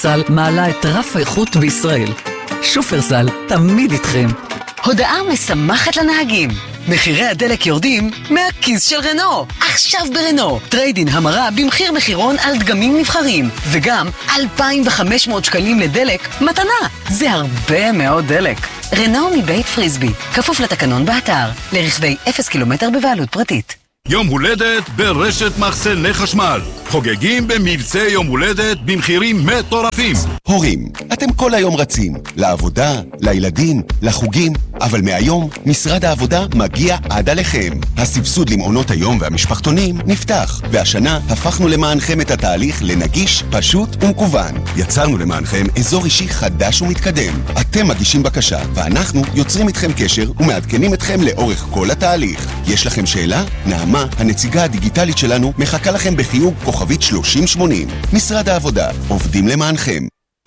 שופרסל מעלה את רף האיכות בישראל. שופרסל תמיד איתכם. הודעה משמחת לנהגים. מחירי הדלק יורדים מהכיס של רנו. עכשיו ברנו. טריידין המרה במחיר מחירון על דגמים נבחרים. וגם 2,500 שקלים לדלק מתנה. זה הרבה מאוד דלק. רנו מבית פריסבי. כפוף לתקנון באתר. לרכבי 0 קילומטר בבעלות פרטית. יום הולדת ברשת מחסני חשמל. חוגגים במבצע יום הולדת במחירים מטורפים. הורים, אתם כל היום רצים לעבודה, לילדים, לחוגים, אבל מהיום משרד העבודה מגיע עד עליכם. הסבסוד למעונות היום והמשפחתונים נפתח, והשנה הפכנו למענכם את התהליך לנגיש, פשוט ומקוון. יצרנו למענכם אזור אישי חדש ומתקדם. אתם מגישים בקשה, ואנחנו יוצרים איתכם קשר ומעדכנים אתכם לאורך כל התהליך. יש לכם שאלה? נעמה, הנציגה הדיגיטלית שלנו, מחכה לכם בחיוג כוכבית 3080. משרד העבודה, עובדים למענכם.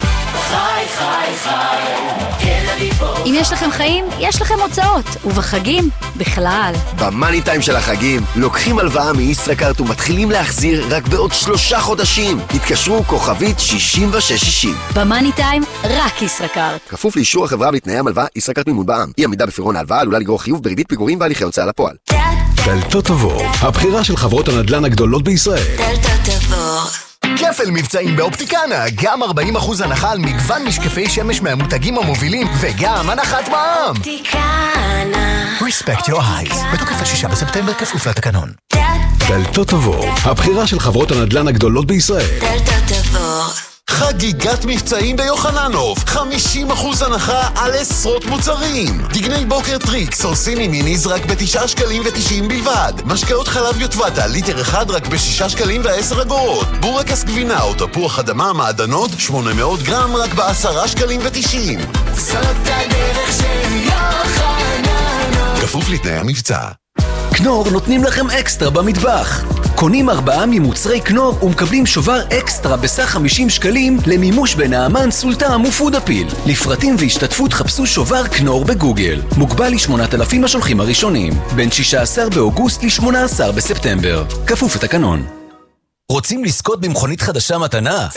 אם יש לכם חיים, יש לכם הוצאות, ובחגים, בכלל. במאני טיים של החגים, לוקחים הלוואה מישראכרט ומתחילים להחזיר רק בעוד 3 חודשים. התקשרו כוכבית 6660. במאני טיים, רק ישראכרט. כפוף לאישור החברה ולתנאי המלוואה, ישראכרט מימון בע"מ. אי עמידה בפירעון ההלוואה עלולה לגרור חיוב בריבית פיגורים והליכי הוצאה לפועל. דלתות עבור, הבחירה של חברות הנדל"ן הגדולות בישראל. דלתות עבור. כפל מבצעים באופטיקנה, גם 40% הנחה על מגוון משקפי שמש מהמותגים המובילים, וגם הנחת מע"מ. אופטיקנה. Respect your eyes. בתוקף 6 בספטמבר כפוף לתקנון. דלתות עבור, הבחירה של חברות הנדל"ן הגדולות בישראל. דלתות עבור. חגיגת מבצעים ביוחננוף, 50% הנחה על עשרות מוצרים. דגני בוקר טריקס או סיני מיניז רק ב9 שקלים ו90 בלבד. משקאות חלב יוטבתה ליטר אחד רק ב6 שקלים ו10 אגורות. בורקס גבינה או תפוח אדמה מעדנות 800 גרם רק ב10 שקלים ו90. זאת הדרך של יוחננוף. כפוף לתנאי המבצע. כנור נותנים לכם אקסטרה במטבח. קונים 4 ממוצרי כנור ומקבלים שובר אקסטרה בסך 50 שקלים למימוש בנעמן, סולטם ופודאפיל. לפרטים והשתתפות חפשו שובר כנור בגוגל. מוגבל ל8,000 השולחים הראשונים. בין 16 באוגוסט ל18 בספטמבר. כפוף לתקנון. רוצים לזכות במכונית חדשה מתנה?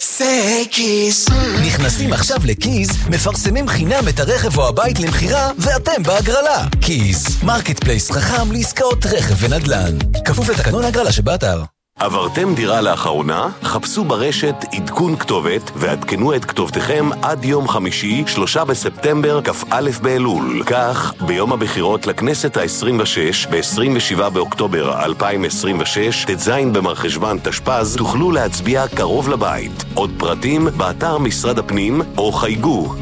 קיז. נכנסים עכשיו לקיז, מפרסמים חינם את הרכב או הבית למחירה, ואתם בהגרלה. קיז, מרקט פלייס חכם לעסקאות רכב ונדל"ן. כפוף לתקנון ההגרלה שבאתר. עברתם דירה לאחרונה? חפשו ברשת עדכון כתובת ועדכנו את כתובתכם עד יום חמישי, 3 בספטמבר, כ"א באלול. כך, ביום הבחירות לכנסת ה-26, ב-27 באוקטובר 2026, ט"ז במרחשוון תשפ"ז, תוכלו להצביע קרוב לבית. עוד פרטים באתר משרד הפנים, או חייגו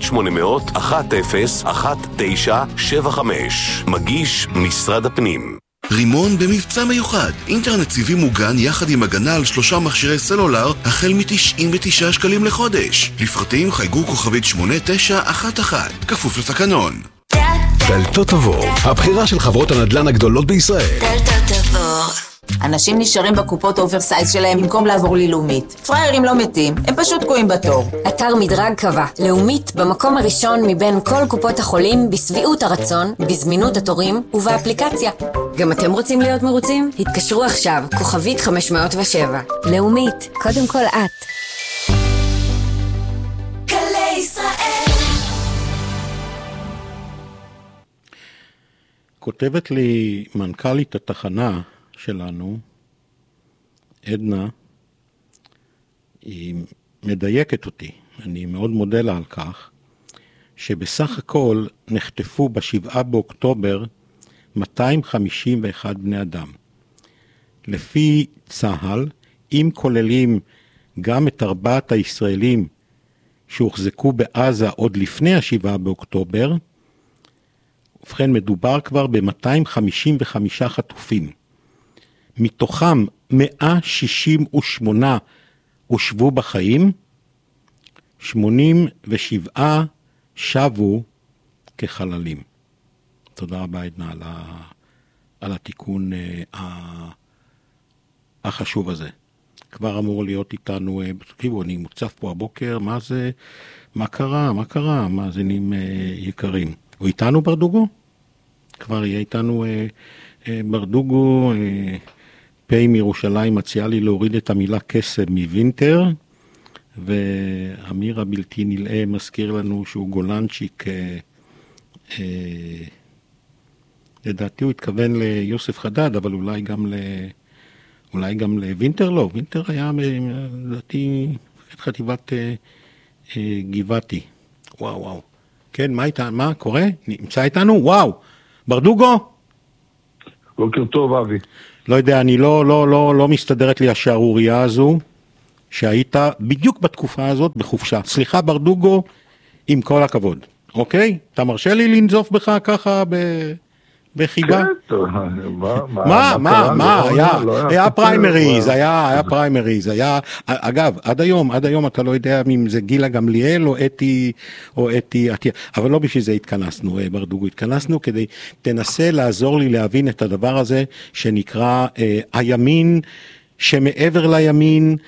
1-800-10-1975. מגיש משרד הפנים. רימון במבצע מיוחד, אינטרנט סיבי מוגן יחד עם הגנה על 3 מכשירי סלולר החל מ-99 שקלים לחודש. לפרטים חייגו כוכבית 8911, כפוף לתקנון. דלתות עבור, הבחירה של חברות הנדל"ן הגדולות בישראל. דלתות עבור. אנשים נשארים בקופות אוברסייז שלהם במקום לעבור ללאומית. פריירים לא מתים, הם פשוט תקועים בתור. אתר מדרג קבע, לאומית במקום הראשון מבין כל קופות החולים בסביעות הרצון, בזמינות התורים ובאפליקציה. גם אתם רוצים להיות מרוצים? התקשרו עכשיו, כוכבית 507. לאומית, קודם כל את. גלי ישראל. כותבת לי מנכ"לית התחנה שלנו, עדנה, היא מדייקת אותי, אני מאוד מודה לה על כך, שבסך הכל נחטפו ב7 באוקטובר 251 בני אדם. לפי צה"ל, אם כוללים גם את 4 הישראלים שהוחזקו בעזה עוד לפני 7 באוקטובר, ובכן מדובר כבר ב-255 חטופים. מתוכם 168 הושבו בחיים, 87 שבו כחללים. תודה רבה עדנה על התיקון החשוב הזה. כבר אמור להיות איתנו, תקשיבו, אני מוצף פה הבוקר, מה זה, מה קרה, מאזינים יקרים. הוא איתנו ברדוגו? כבר יהיה איתנו ברדוגו, פי מירושלים מציעה לי להוריד את המילה כסף מווינטר, ואמיר הבלתי נלאה מזכיר לנו שהוא גולנצ'יק, לדעתי הוא התכוון ליוסף חדד, אבל אולי גם לווינטר, לא, וינטר היה לדעתי חטיבת גבעתי. וואו. כן, מה קורה? נמצא איתנו? וואו. ברדוגו? בוקר טוב, אבי. לא יודע, אני לא מסתדרת לי השערוריה הזו, שהיית בדיוק בתקופה הזאת בחופשה. סליחה, ברדוגו, עם כל הכבוד. אוקיי? אתה מרשה לי לנזוף בך ככה בחיבה? כן, מה? היה פריימריז, היה פריימריז, אגב, עד היום אתה לא יודע אם זה גילה גמליאל או אתי, אבל לא בשביל זה התכנסנו, ברדוגו, התכנסנו כדי, תנסה לעזור לי להבין את הדבר הזה, שנקרא הימין, שמעבר לימין,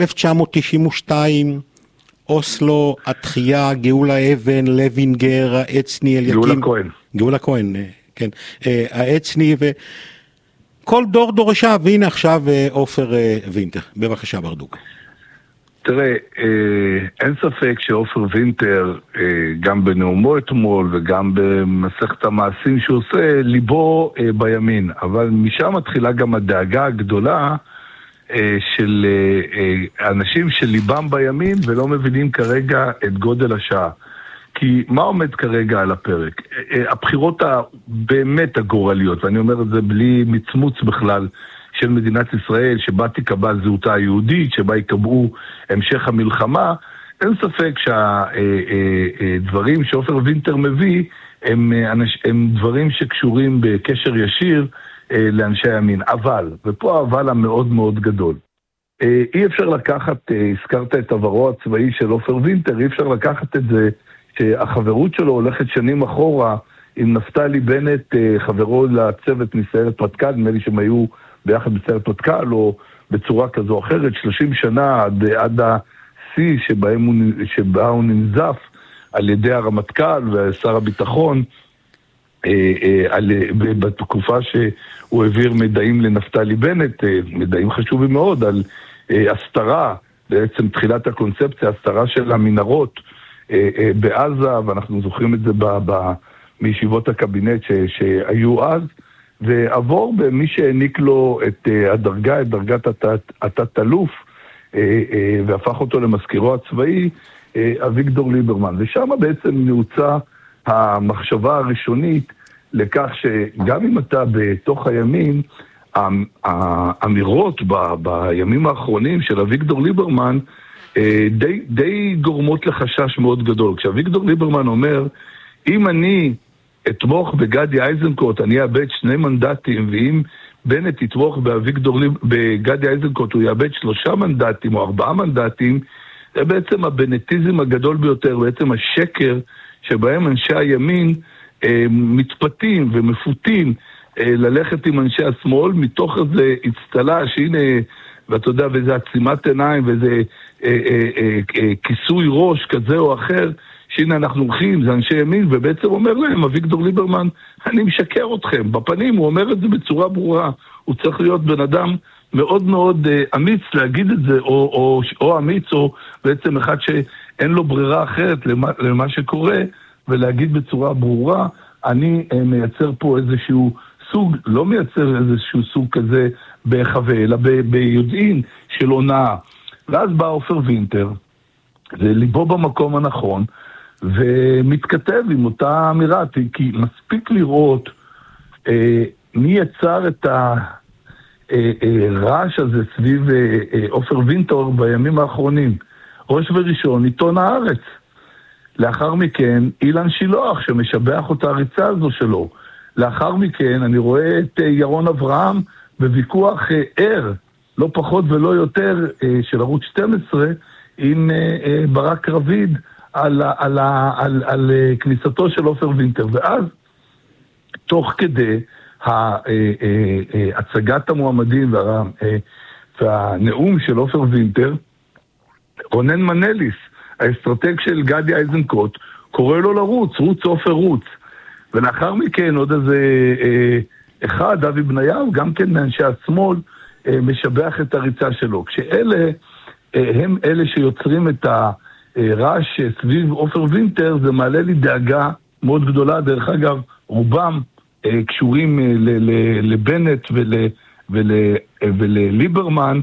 1992, אוסלו, התחייה, גאולה אבן, לוינגר, העצני, אליקים. גאולה כהן, כן, העצני וכל דור דורשיו, והנה עכשיו עופר וינטר. בבקשה, ברדוג. תראה, אין ספק שעופר וינטר, גם בנאומו אתמול וגם במסכת המעשים שהוא עושה, ליבו בימין. אבל משם מתחילה גם הדאגה הגדולה של אנשים שליבם בימין ולא מבינים כרגע את גודל השעה. כי מה עומד כרגע על הפרק? הבחירות באמת הגורליות, ואני אומר את זה בלי מצמוץ בכלל, של מדינת ישראל, שבה תיקבע זהותה היהודית, שבה יקבעו המשך המלחמה, אין ספק שהדברים שעופר וינטר מביא, הם דברים שקשורים בקשר ישיר לאנשי הימין. אבל, ופה האבל המאוד מאוד גדול, אי אפשר לקחת, הזכרת את עברו הצבאי של עופר וינטר, אי אפשר לקחת את זה, שהחברות שלו הולכת שנים אחורה עם נפתלי בנט, חברו לצוות מסיירת מטכ"ל, נדמה לי שהם היו ביחד בסיירת מטכ"ל, או בצורה כזו או אחרת, 30 שנה עד השיא שבה הוא ננזף על ידי הרמטכ"ל ושר הביטחון, בתקופה שהוא העביר מדעים לנפתלי בנט, מדעים חשובים מאוד, על הסתרה, בעצם תחילת הקונספציה, הסתרה של המנהרות בעזה, ואנחנו זוכרים את זה מישיבות הקבינט שהיו אז, ועבור במי שהעניק לו את דרגת התת-אלוף, והפך אותו למזכירו הצבאי, אביגדור ליברמן. ושם בעצם נעוצה המחשבה הראשונית לכך שגם אם אתה בתוך הימין, האמירות בימים האחרונים של אביגדור ליברמן, די גורמות לחשש מאוד גדול. כשאביגדור ליברמן אומר, אם אני אתמוך בגדי איזנקוט, אני אאבד 2 מנדטים, ואם בנט יתמוך בגדי איזנקוט, הוא יאבד 3 מנדטים או 4 מנדטים, זה בעצם הבנטיזם הגדול ביותר, בעצם השקר שבהם אנשי הימין מתפתים ומפותים ללכת עם אנשי השמאל, מתוך איזה הצטלה שהנה, ואתה יודע, וזה עצימת עיניים, וזה כיסוי ראש כזה או אחר, שהנה אנחנו הולכים, זה אנשי ימין, ובעצם אומר להם, אביגדור ליברמן, אני משקר אתכם. בפנים הוא אומר את זה בצורה ברורה. הוא צריך להיות בן אדם מאוד מאוד אמיץ להגיד את זה, או אמיץ, או בעצם אחד שאין לו ברירה אחרת למה שקורה, ולהגיד בצורה ברורה, אני מייצר פה איזשהו סוג, לא מייצר איזשהו סוג כזה בחווה, אלא ביודעין של הונאה. ואז בא עופר וינטר, וליבו במקום הנכון, ומתכתב עם אותה אמירה, כי מספיק לראות מי יצר את הרעש הזה סביב עופר וינטר בימים האחרונים. ראש וראשון, עיתון הארץ. לאחר מכן, אילן שילוח, שמשבח אותה הריצה הזו שלו. לאחר מכן, אני רואה את ירון אברהם בוויכוח ער, לא פחות ולא יותר, של ערוץ 12, עם ברק רביד, על כניסתו של עופר וינטר. ואז, תוך כדי הצגת המועמדים והנאום של עופר וינטר, רונן מנליס, האסטרטג של גדי איזנקוט, קורא לו לרוץ, רוץ עופר רוץ. ולאחר מכן עוד איזה אחד, אבי בניהו, גם כן מאנשי השמאל, משבח את הריצה שלו. כשאלה הם אלה שיוצרים את הרעש סביב עופר וינטר, זה מעלה לי דאגה מאוד גדולה. דרך אגב, רובם קשורים לבנט ולליברמן,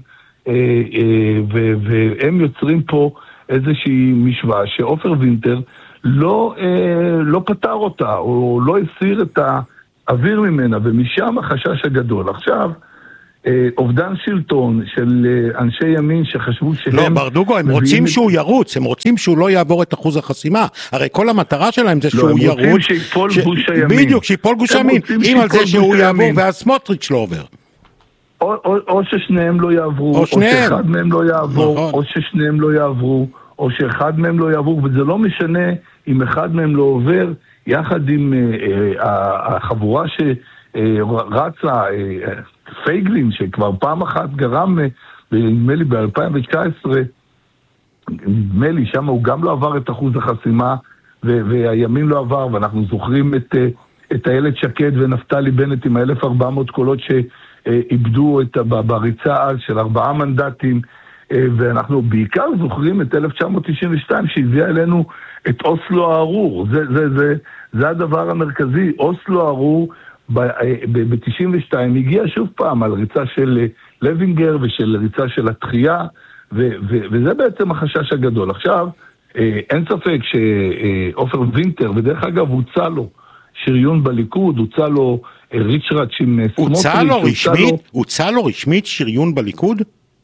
והם יוצרים פה איזושהי משוואה שעופר וינטר לא פתר אותה, או לא הסיר את האוויר ממנה, ומשם החשש הגדול. עכשיו, אובדן שלטון של אנשי ימין שחשבו שהם... לא, ברדוגו, הם רוצים שהוא ירוץ, הם רוצים שהוא לא יעבור את אחוז החסימה. הרי כל המטרה שלהם זה שהוא ירוץ... לא, הם רוצים שיפול גוש הימין. בדיוק, שיפול גוש הימין. אם על זה שהוא יעבור, ואז סמוטריץ' לא עובר. או ששניהם לא יעברו, או שאחד מהם לא יעבור, או ששניהם לא יעברו, או שאחד מהם לא יעבור, וזה לא משנה אם אחד מהם לא עובר, יחד עם החבורה שרצה, פייגלין, שכבר פעם אחת גרם, נדמה לי ב-2019, נדמה לי, שם הוא גם לא עבר את אחוז החסימה, והימין לא עבר, ואנחנו זוכרים את איילת שקד ונפתלי בנט עם 1,400 קולות שאיבדו בריצה אז של 4 מנדטים, ואנחנו בעיקר זוכרים את 1992 שהביאה אלינו את אוסלו הארור. זה הדבר המרכזי. אוסלו הארור ב-92 הגיע שוב פעם על ריצה של לוינגר ושל ריצה של התחייה, וזה בעצם החשש הגדול. עכשיו, אין ספק שעופר וינטר, ודרך אגב הוצא לו שריון בליכוד, הוצא לו ריצ'רץ' עם סמוטריץ'. הוצא לו רשמית שריון בליכוד?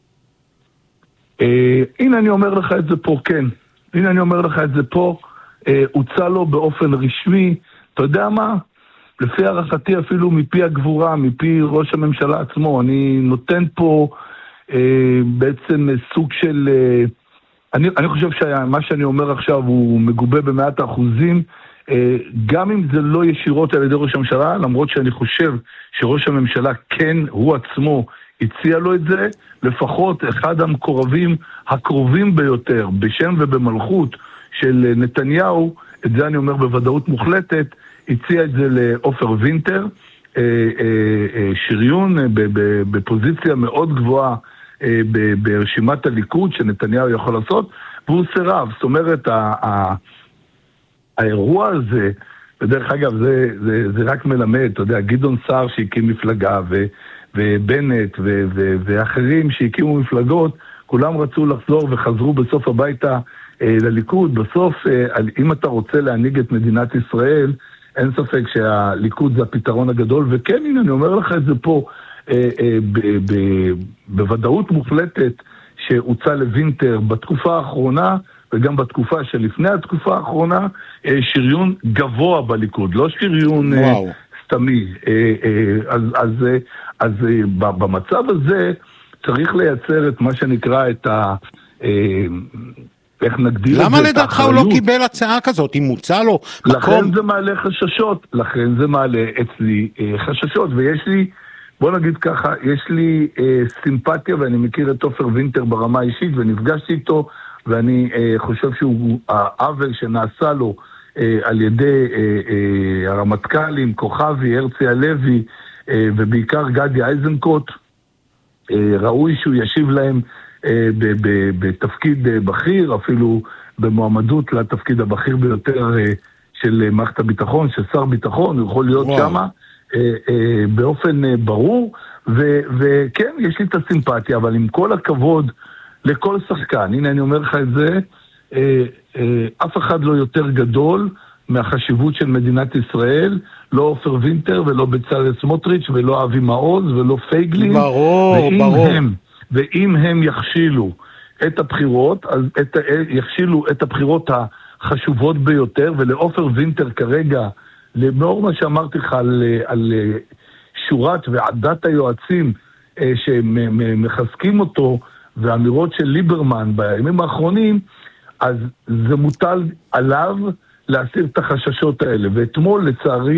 הנה אני אומר לך את זה פה, כן. הנה אני אומר לך את זה פה, הוצא לו באופן רשמי. אתה יודע מה? לפי הערכתי אפילו מפי הגבורה, מפי ראש הממשלה עצמו, אני נותן פה בעצם סוג של... אני חושב שמה שאני אומר עכשיו הוא מגובה ב100%, גם אם זה לא ישירות על ידי ראש הממשלה, למרות שאני חושב שראש הממשלה כן, הוא עצמו הציע לו את זה, לפחות אחד המקורבים הקרובים ביותר, בשם ובמלכות של נתניהו, את זה אני אומר בוודאות מוחלטת, הציע את זה לעופר וינטר, שריון בפוזיציה מאוד גבוהה ברשימת הליכוד שנתניהו יכול לעשות, והוא סירב. זאת אומרת, האירוע הזה, בדרך אגב זה רק מלמד, אתה יודע, גדעון סער שהקים מפלגה ובנט ואחרים שהקימו מפלגות, כולם רצו לחזור וחזרו בסוף הביתה לליכוד. בסוף, אם אתה רוצה להנהיג את מדינת ישראל, אין ספק שהליכוד זה הפתרון הגדול, וכן, הנה, אני אומר לך את זה פה, בוודאות מוחלטת שהוצא לוינטר בתקופה האחרונה, וגם בתקופה שלפני התקופה האחרונה, שריון גבוה בליכוד, לא שריון סתמי. אז במצב הזה צריך לייצר את מה שנקרא את ה... איך נגדיר את זה? למה לדעתך הוא לא קיבל הצעה כזאת, אם מוצא לו מקום? לכן זה מעלה חששות, לכן זה מעלה אצלי חששות, ויש לי, בוא נגיד ככה, יש לי סימפתיה, ואני מכיר את עופר וינטר ברמה האישית, ונפגשתי איתו, ואני חושב שהוא העוול שנעשה לו על ידי הרמטכ"לים, כוכבי, הרצי הלוי, ובעיקר גדי איזנקוט, ראוי שהוא ישיב להם בתפקיד בכיר, אפילו במועמדות לתפקיד הבכיר ביותר של מערכת הביטחון, של שר ביטחון, הוא יכול להיות שמה באופן ברור, וכן, יש לי את הסימפתיה, אבל עם כל הכבוד לכל שחקן, הנה אני אומר לך את זה, אף אחד לא יותר גדול מהחשיבות של מדינת ישראל, לא עופר וינטר ולא בצלאל סמוטריץ' ולא אבי מעוז ולא פייגלין. ברור. ואם הם יכשילו את הבחירות, אז יכשילו את הבחירות החשובות ביותר, ולעופר וינטר כרגע, לאור מה שאמרתי לך על שורת ועדת היועצים שמחזקים אותו, והאמירות של ליברמן בימים האחרונים, אז זה מוטל עליו להסיר את החששות האלה. ואתמול, לצערי,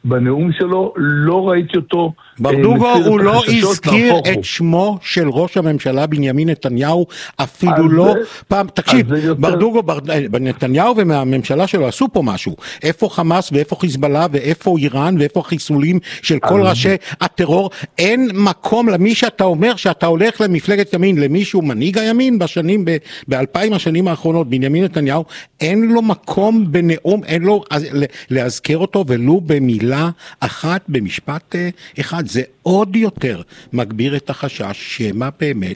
בנאום שלו, לא ראיתי אותו... ברדוגו, הוא לא הזכיר את שמו של ראש הממשלה בנימין נתניהו, אפילו לא פעם, תקשיב, ברדוגו, נתניהו ומהממשלה שלו עשו פה משהו, איפה חמאס ואיפה חיזבאללה ואיפה איראן ואיפה החיסולים של כל ראשי הטרור, אין מקום למי שאתה אומר שאתה הולך למפלגת ימין, למישהו מנהיג הימין בשנים, ב-2000 השנים האחרונות, בנימין נתניהו, אין לו מקום בנאום, אין לו להזכר אותו ולו במילה אחת, במשפט אחד. זה עוד יותר מגביר את החשש שמה באמת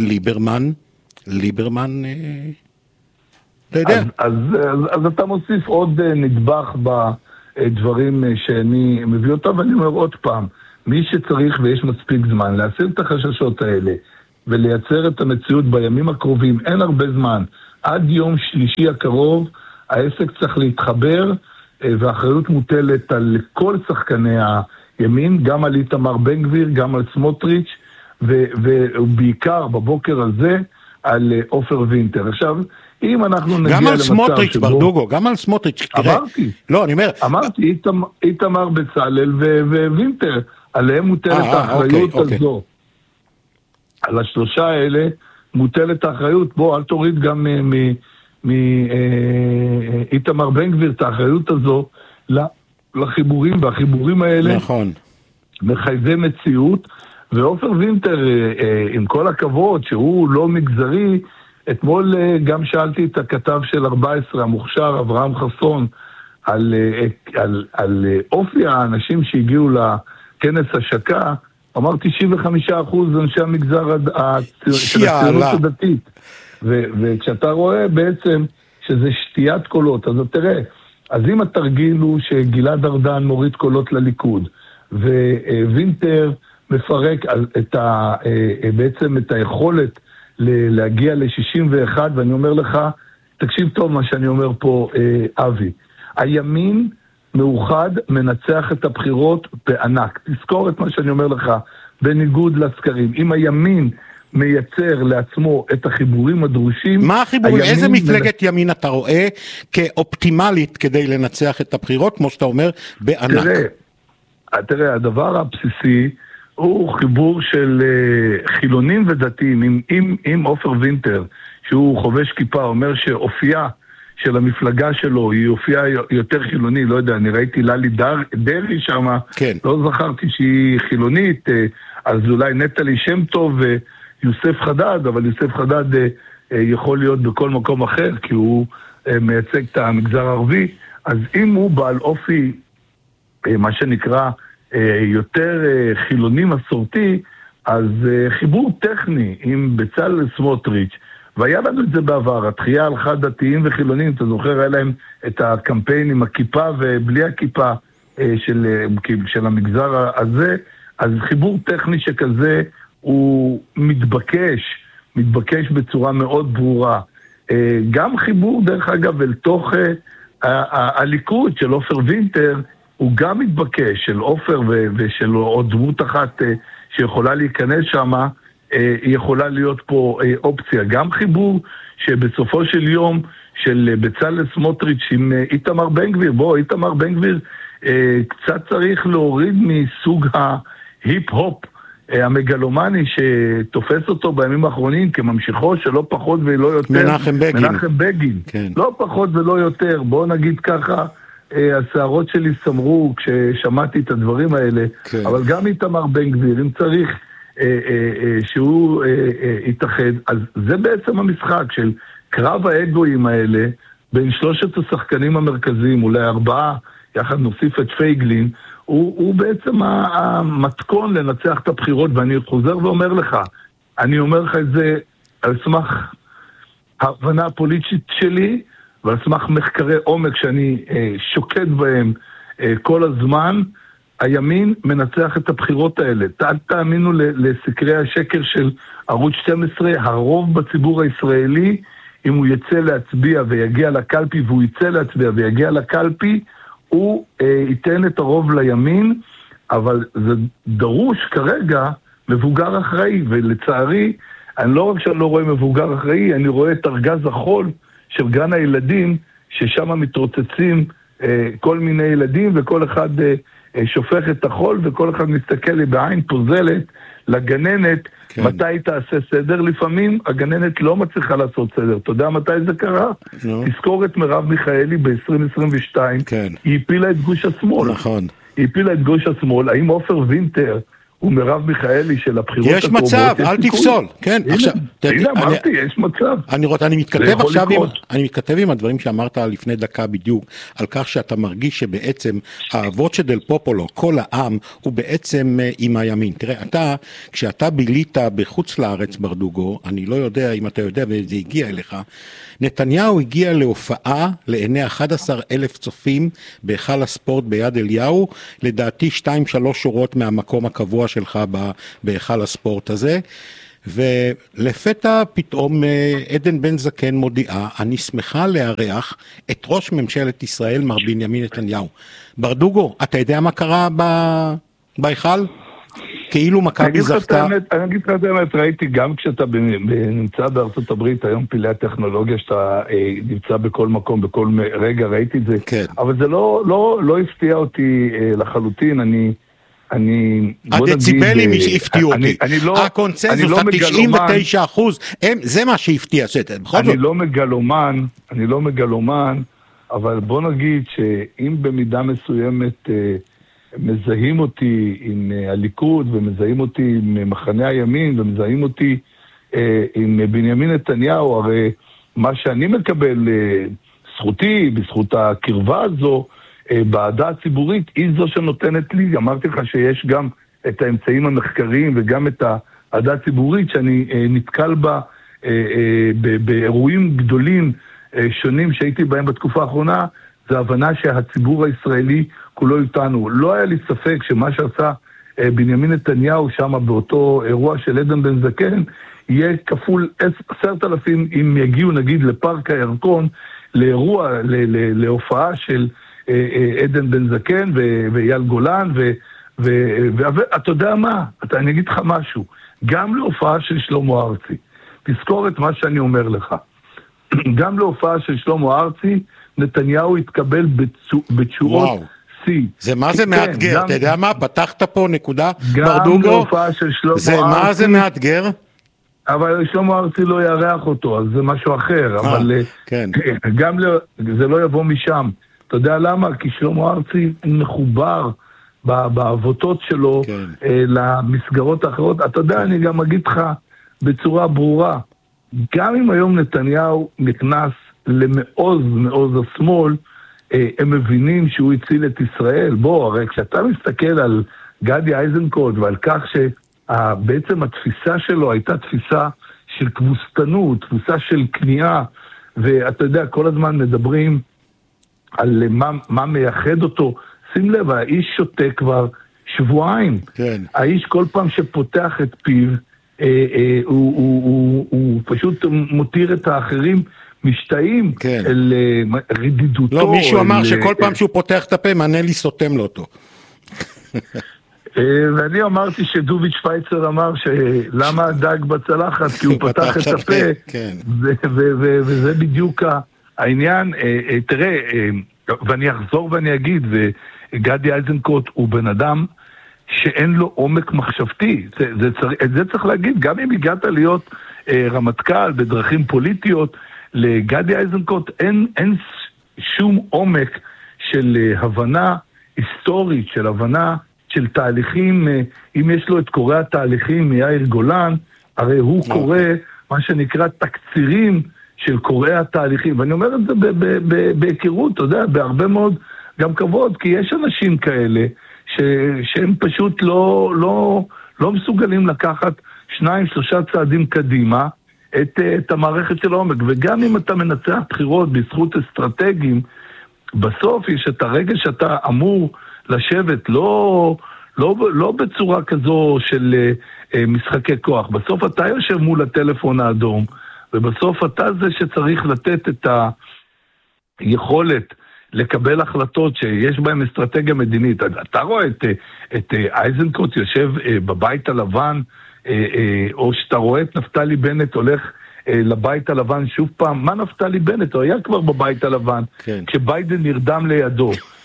ליברמן אתה יודע. אז אתה מוסיף עוד נדבך בדברים שאני מביא אותם, ואני אומר עוד פעם, מי שצריך ויש מספיק זמן להסיר את החששות האלה ולייצר את המציאות בימים הקרובים, אין הרבה זמן, עד יום שלישי הקרוב העסק צריך להתחבר, והאחריות מוטלת על כל שחקני הימין, גם על איתמר בן גביר, גם על סמוטריץ', ובעיקר בבוקר הזה על עופר וינטר. עכשיו, אם אנחנו נגיע גם על סמוטריץ' ברדוגו, גם על סמוטריץ', תראה. אמרתי. לא, אני אומר. אמרתי, איתמר בצלאל ווינטר, עליהם מוטלת האחריות הזו. על השלושה האלה מוטלת האחריות, בוא, אל תוריד גם מאיתמר בן גביר את האחריות הזו לחיבורים, והחיבורים האלה נכון. מחייבי מציאות, ועופר וינטר, עם כל הכבוד שהוא לא מגזרי, אתמול גם שאלתי את הכתב של 14 המוכשר, אברהם חסון, על אופי האנשים שהגיעו לכנס השקה, אמר 95% אנשי המגזר של הציונות הדתית. וכשאתה רואה בעצם שזה שתיית קולות, אז תראה, אז אם התרגיל הוא שגלעד ארדן מוריד קולות לליכוד, ווינטר מפרק בעצם את היכולת להגיע ל-61, ואני אומר לך, תקשיב טוב מה שאני אומר פה, אבי, הימין מאוחד מנצח את הבחירות בענק. תזכור את מה שאני אומר לך, בניגוד לסקרים. אם הימין מייצר לעצמו את החיבורים הדרושים... מה החיבורים? איזה מפלגת ימין אתה רואה כאופטימלית כדי לנצח את הבחירות, כמו שאתה אומר, בענק? תראה, הדבר הבסיסי הוא חיבור של חילונים ודתיים. אם עופר וינטר, שהוא חובש כיפה, אומר שאופייה של המפלגה שלו היא אופייה יותר חילוני, לא יודע, אני ראיתי ללי דרי שם, כן. לא זכרתי שהיא חילונית, אז אולי נטלי שם טוב ויוסף חדד, אבל יוסף חדד יכול להיות בכל מקום אחר, כי הוא מייצג את המגזר הערבי, אז אם הוא בעל אופי, מה שנקרא, יותר חילוני מסורתי, אז חיבור טכני עם בצלאל סמוטריץ', והיה לנו את זה בעבר, התחייה הלכה דתיים וחילונים, אתה זוכר, היה להם את הקמפיין עם הכיפה ובלי הכיפה של המגזר הזה, אז חיבור טכני שכזה הוא מתבקש בצורה מאוד ברורה. גם חיבור דרך אגב אל תוך הליכוד של עופר וינטר, הוא גם מתבקש, של עופר ושל עוד דמות אחת שיכולה להיכנס שמה, היא יכולה להיות פה אופציה. גם חיבור שבסופו של יום של בצלאל סמוטריץ' עם איתמר בן גביר, איתמר בן גביר קצת צריך להוריד מסוג ההיפ-הופ המגלומני שתופס אותו בימים האחרונים כממשיכו שלא פחות ולא יותר. מנחם בגין. כן. לא פחות ולא יותר. בוא נגיד ככה, השערות שלי סמרו כששמעתי את הדברים האלה, כן. אבל גם איתמר בן גביר, אם צריך שהוא יתאחד, אז זה בעצם המשחק של קרב האגואים האלה בין שלושת השחקנים המרכזיים, אולי 4, יחד נוסיף את פייגלין, הוא בעצם המתכון לנצח את הבחירות, ואני חוזר ואומר לך, אני אומר לך את זה על סמך ההבנה הפוליטית שלי, ועל סמך מחקרי עומק שאני שוקד בהם כל הזמן, הימין מנצח את הבחירות האלה. אל תאמינו לסקרי השקר של ערוץ 12, הרוב בציבור הישראלי, אם הוא יצא להצביע ויגיע לקלפי, והוא יצא להצביע ויגיע לקלפי, הוא ייתן את הרוב לימין, אבל זה דרוש כרגע מבוגר אחראי, ולצערי, אני לא רק שאני לא רואה מבוגר אחראי, אני רואה את ארגז החול של גן הילדים, ששם מתרוצצים כל מיני ילדים, וכל אחד שופך את החול, וכל אחד מסתכל לי בעין פוזלת לגננת, מתי היא תעשה סדר. לפעמים הגננת לא מצליחה לעשות סדר. אתה יודע מתי זה קרה? תזכור את מרב מיכאלי ב-2022, היא הפילה את גוש השמאל. נכון. היא הפילה את גוש השמאל. האם עופר וינטר הוא מרב מיכאלי של הבחירות יש מצב, אל תפסול. כן, עכשיו, הנה אמרתי, יש מצב. אני מתכתב עם הדברים שאמרת לפני דקה בדיוק, על כך שאתה מרגיש שבעצם האבות שדל פופולו, כל העם, הוא בעצם עם הימין. תראה, כשאתה בילית בחוץ לארץ ברדוגו, אני לא יודע אם אתה יודע וזה הגיע אליך, נתניהו הגיע להופעה לעיני 11,000 צופים בהיכל הספורט ביד אליהו, לדעתי 2-3 שורות מהמקום הקבוע שלך בהיכל הספורט הזה, ולפתע פתאום עדן בן זקן מודיעה, אני שמחה לארח את ראש ממשלת ישראל מר בנימין נתניהו. ברדוגו, אתה יודע מה קרה בהיכל? כאילו מכבי זכתה. אני אגיד לך את האמת, ראיתי גם כשאתה נמצא בארצות הברית, היום פילי הטכנולוגיה שאתה נמצא בכל מקום, בכל רגע, ראיתי את זה. אבל זה לא הפתיע אותי לחלוטין, הדציבלים הפתיעו אותי. הקונצנזוס, ה-99%, זה מה שהפתיע. אני לא מגלומן, אבל בוא נגיד שאם במידה מסוימת מזהים אותי עם הליכוד, ומזהים אותי עם מחנה הימין, ומזהים אותי עם בנימין נתניהו, הרי מה שאני מקבל, זכותי, בזכות הקרבה הזו, בעדה הציבורית, היא זו שנותנת לי. אמרתי לך שיש גם את האמצעים המחקריים, וגם את העדה הציבורית, שאני נתקל בה באירועים גדולים שונים שהייתי בהם בתקופה האחרונה, זה הבנה שהציבור הישראלי כולו איתנו. לא היה לי ספק שמה שעשה בנימין נתניהו שם באותו אירוע של עדן בן זקן, יהיה כפול 10,000 אם יגיעו נגיד לפארק הירקון, לאירוע, להופעה של עדן בן זקן ואייל גולן, ואתה יודע מה? אני אגיד לך משהו, גם להופעה של שלמה ארצי, תזכור את מה שאני אומר לך, גם להופעה של שלמה ארצי, נתניהו התקבל בתשואות C. זה מה זה מאתגר, אתה יודע מה? פתחת פה נקודה, ברדוגו, זה מה זה מאתגר? אבל שלמה ארצי לא יארח אותו, אז זה משהו אחר, אבל גם זה לא יבוא משם. אתה יודע למה? כי שלמה ארצי מחובר בעבותות שלו למסגרות האחרות. אתה יודע, אני גם אגיד לך בצורה ברורה, גם אם היום נתניהו נכנס למעוז השמאל, הם מבינים שהוא הציל את ישראל. בוא, הרי כשאתה מסתכל על גדי איזנקוט ועל כך שבעצם התפיסה שלו הייתה תפיסה של כבוסתנות, תפיסה של כניעה, ואתה יודע, כל הזמן מדברים על מה מייחד אותו. שים לב, האיש שותה כבר שבועיים. כן. האיש כל פעם שפותח את פיו, הוא פשוט מותיר את האחרים משתאים אל רדידותו. לא, מישהו אמר שכל פעם שהוא פותח את הפה, מנלי סותם לו אותו. ואני אמרתי שדוביץ' פייצר אמר שלמה הדג בצלחת, כי הוא פתח את הפה, וזה בדיוק העניין. תראה, ואני אחזור ואני אגיד, וגדי איזנקוט הוא בן אדם שאין לו עומק מחשבתי. את זה צריך להגיד, גם אם הגעת להיות רמטכ"ל בדרכים פוליטיות, לגדי איזנקוט אין שום עומק של הבנה היסטורית, של הבנה של תהליכים. אם יש לו את קורא התהליכים מיאיר גולן, הרי הוא קורא מה שנקרא תקצירים של קוראי התהליכים, ואני אומר את זה בהיכרות, אתה יודע, בהרבה מאוד גם כבוד, כי יש אנשים כאלה שהם פשוט לא מסוגלים לקחת 2-3 צעדים קדימה את המערכת של העומק, וגם אם אתה מנצח בחירות בזכות אסטרטגיים, בסוף יש את הרגע שאתה אמור לשבת לא בצורה כזו של משחקי כוח, בסוף אתה יושב מול הטלפון האדום, ובסוף אתה זה שצריך לתת את היכולת לקבל החלטות שיש בהן אסטרטגיה מדינית. אתה רואה את איזנקוט יושב בבית הלבן, או שאתה רואה את נפתלי בנט הולך לבית הלבן שוב פעם. מה נפתלי בנט? הוא היה כבר בבית הלבן, כשביידן נרדם לידו.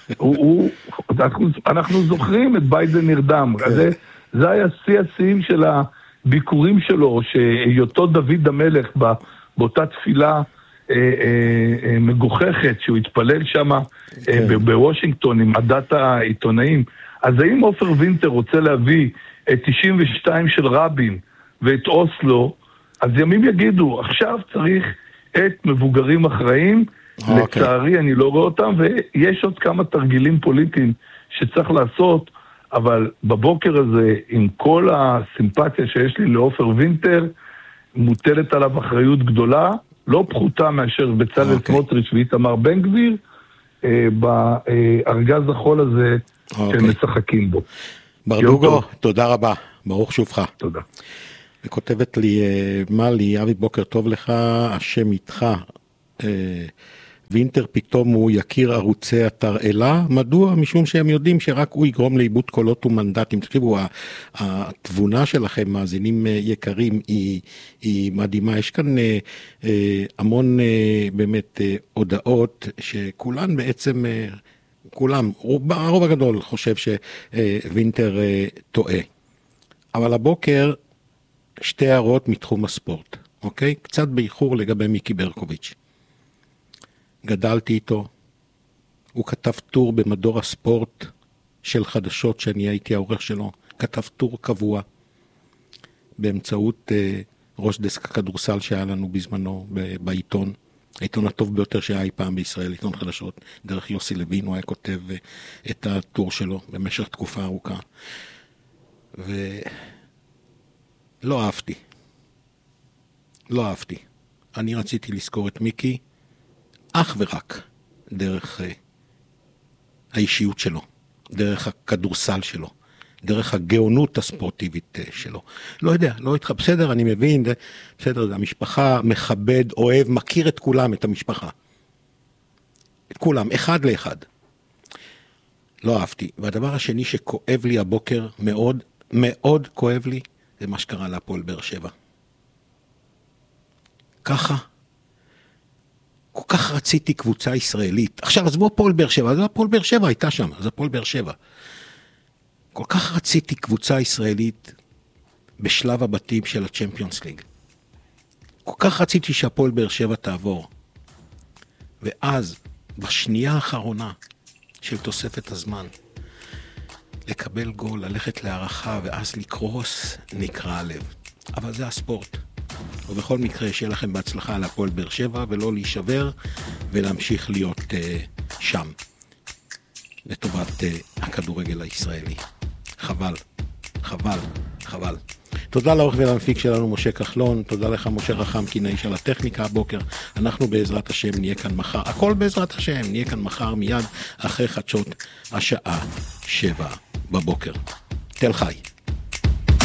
אנחנו זוכרים את ביידן נרדם, זה היה שיא השיאים של הביקורים שלו, שהיותו דוד המלך באותה תפילה מגוחכת, שהוא התפלל שם בוושינגטון עם עדת העיתונאים. אז האם עופר וינטר רוצה להביא את 92 של רבין ואת אוסלו, אז ימים יגידו, עכשיו צריך את מבוגרים אחראים, לצערי אני לא רואה אותם, ויש עוד כמה תרגילים פוליטיים שצריך לעשות, אבל בבוקר הזה, עם כל הסימפתיה שיש לי לעופר וינטר, מוטלת עליו אחריות גדולה, לא פחותה מאשר בצלאל סמוטריץ' ואיתמר בן גביר, בארגז החול הזה שהם משחקים בו. ברדוגו, תודה רבה, ברוך שובך. תודה. וכותבת לי מלי, אבי בוקר טוב לך, השם איתך, וינטר פתאום הוא יכיר ערוצי התרעלה, מדוע? משום שהם יודעים שרק הוא יגרום לאיבוד קולות ומנדטים. תקשיבו, התבונה שלכם, מאזינים יקרים, היא מדהימה. יש כאן המון באמת הודעות שכולן בעצם, כולם, הרוב הגדול חושב שווינטר טועה. אבל הבוקר שתי הערות מתחום הספורט, אוקיי? קצת באיחור לגבי מיקי ברקוביץ'. גדלתי איתו, הוא כתב טור במדור הספורט של חדשות שאני הייתי העורך שלו, כתב טור קבוע באמצעות ראש דסק הכדורסל שהיה לנו בזמנו בעיתון, העיתון הטוב ביותר שהיה אי פעם בישראל, עיתון חדשות, דרך יוסי לוין, הוא היה כותב את הטור שלו במשך תקופה ארוכה, ולא אהבתי, אני רציתי לזכור את מיקי, אך ורק דרך האישיות שלו, דרך הכדורסל שלו, דרך הגאונות הספורטיבית שלו. לא יודע, לא איתך, בסדר, אני מבין, בסדר, המשפחה מכבד, אוהב, מכיר את כולם, את המשפחה. את כולם, אחד לאחד. לא אהבתי. והדבר השני שכואב לי הבוקר, מאוד, מאוד כואב לי, זה מה שקרה להפועל באר שבע. ככה, כל כך רציתי קבוצה ישראלית. עכשיו, אז בוא הפועל באר שבע, אז הפועל באר שבע הייתה שם, אז הפועל באר שבע. כל כך רציתי קבוצה ישראלית בשלב הבתים של הצ'מפיונס ליג. כל כך רציתי שהפועל באר שבע תעבור. ואז, בשנייה האחרונה של תוספת הזמן, לקבל גול, ללכת להערכה, ואז לקרוס, נקרא הלב. אבל זה הספורט. ובכל מקרה, שיהיה לכם בהצלחה על הפועל באר שבע, ולא להישבר, ולהמשיך להיות שם, לטובת הכדורגל הישראלי. חבל, חבל, חבל. תודה לעורך ולמפיק שלנו, משה כחלון, תודה לך, משה רחם, כינאי של הטכניקה הבוקר. אנחנו בעזרת השם נהיה כאן מחר, הכל בעזרת השם, נהיה כאן מחר מיד אחרי חדשות השעה 7 בבוקר. תל חי.